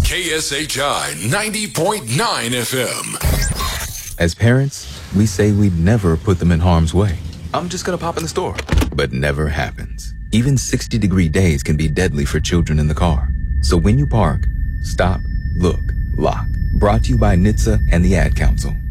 KSHI 90.9 FM. As parents, we say we'd never put them in harm's way. I'm just gonna pop in the store. But never happens. Even 60-degree days can be deadly for children in the car. So when you park, stop, look, lock. Brought to you by NHTSA and the Ad Council.